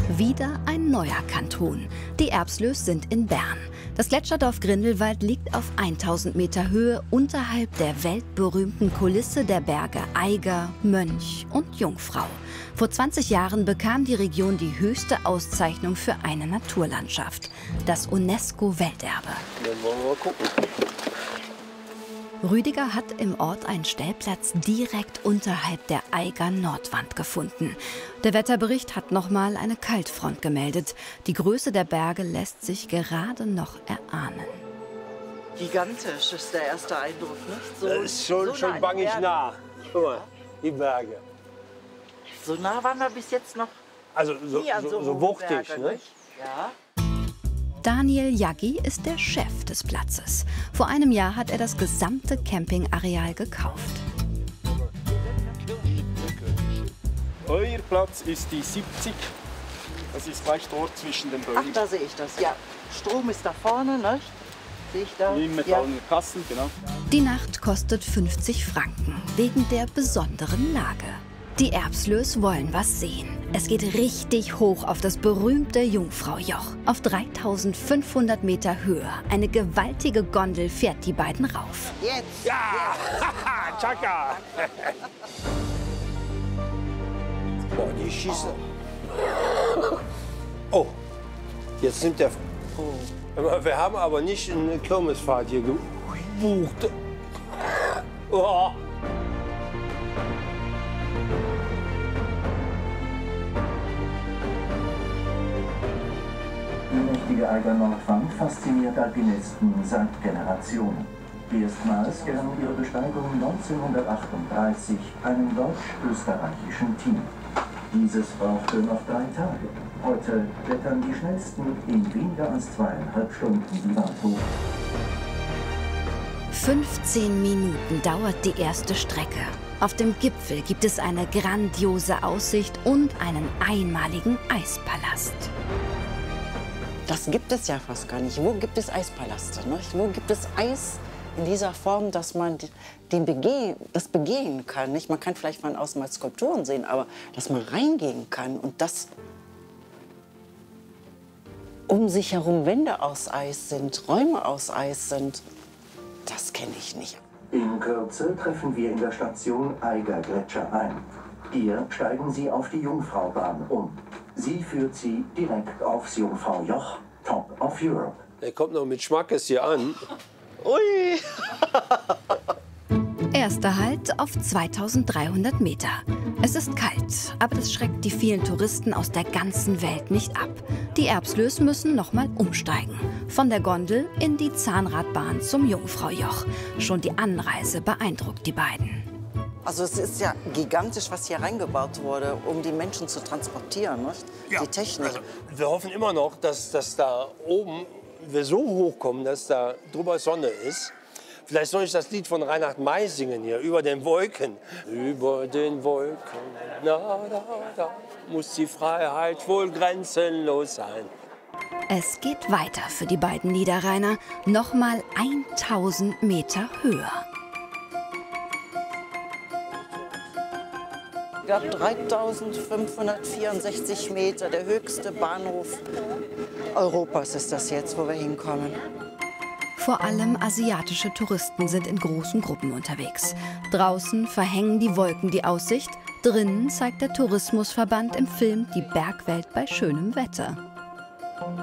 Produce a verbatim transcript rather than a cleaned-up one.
Wieder ein neuer Kanton. Die Erbslöß sind in Bern. Das Gletscherdorf Grindelwald liegt auf tausend Meter Höhe unterhalb der weltberühmten Kulisse der Berge Eiger, Mönch und Jungfrau. Vor zwanzig Jahren bekam die Region die höchste Auszeichnung für eine Naturlandschaft, das UNESCO-Welterbe. Dann wollen wir mal gucken. Rüdiger hat im Ort einen Stellplatz direkt unterhalb der Eiger Nordwand gefunden. Der Wetterbericht hat nochmal eine Kaltfront gemeldet. Die Größe der Berge lässt sich gerade noch erahnen. Gigantisch ist der erste Eindruck, nicht? So, das ist schon, so schon bangig nah. Guck mal, die Berge. So nah waren wir bis jetzt noch also so, nie an so, so, so wuchtig, Berge, ne? nicht? Ja. Daniel Jaggi ist der Chef des Platzes. Vor einem Jahr hat er das gesamte Campingareal gekauft. Euer Platz ist die siebzig. Das ist gleich dort zwischen den Bäumen. Ach, da sehe ich das. Ja, Strom ist da vorne, ne? Sehe ich da? Im Ja. metallenen Kasten, genau. Die Nacht kostet fünfzig Franken, wegen der besonderen Lage. Die Erbslöß wollen was sehen. Es geht richtig hoch auf das berühmte Jungfraujoch. Auf dreitausendfünfhundert Meter Höhe. Eine gewaltige Gondel fährt die beiden rauf. Jetzt! Ja! Tschakka! Boah, die schießen. Oh, jetzt nimmt der. Oh. Wir haben aber nicht eine Kirmesfahrt hier gebucht. Oh. Die mächtige Eiger Nordwand fasziniert Alpinisten seit Generationen. Erstmals gelang ihre Besteigung neunzehnhundertachtunddreißig einem deutsch-österreichischen Team. Dieses brauchte noch drei Tage. Heute klettern die Schnellsten in weniger als zweieinhalb Stunden die Wand hoch. fünfzehn Minuten dauert die erste Strecke. Auf dem Gipfel gibt es eine grandiose Aussicht und einen einmaligen Eispalast. Das gibt es ja fast gar nicht. Wo gibt es Eispalaste? Ne? Wo gibt es Eis in dieser Form, dass man den Begeh, das begehen kann? Nicht? Man kann vielleicht von außen mal Skulpturen sehen, aber dass man reingehen kann und dass um sich herum Wände aus Eis sind, Räume aus Eis sind, das kenne ich nicht. In Kürze treffen wir in der Station Eiger Gletscher ein. Hier steigen Sie auf die Jungfraubahn um. Sie führt Sie direkt aufs Jungfraujoch, Top of Europe. Der kommt noch mit Schmackes hier an. Ui! Erster Halt auf zweitausenddreihundert Meter. Es ist kalt, aber das schreckt die vielen Touristen aus der ganzen Welt nicht ab. Die Erbslöß müssen nochmal umsteigen. Von der Gondel in die Zahnradbahn zum Jungfraujoch. Schon die Anreise beeindruckt die beiden. Also es ist ja gigantisch, was hier reingebaut wurde, um die Menschen zu transportieren, nicht? Ja, Die Technik. Also, wir hoffen immer noch, dass, dass da oben wir so hochkommen, dass da drüber Sonne ist. Vielleicht soll ich das Lied von Reinhard May singen hier, über den Wolken. Über den Wolken, na, da, da, muss die Freiheit wohl grenzenlos sein. Es geht weiter für die beiden Niederrheiner. Nochmal tausend Meter höher. Ich glaube dreitausendfünfhundertvierundsechzig Meter, der höchste Bahnhof Europas ist das jetzt, wo wir hinkommen. Vor allem asiatische Touristen sind in großen Gruppen unterwegs. Draußen verhängen die Wolken die Aussicht. Drinnen zeigt der Tourismusverband im Film die Bergwelt bei schönem Wetter.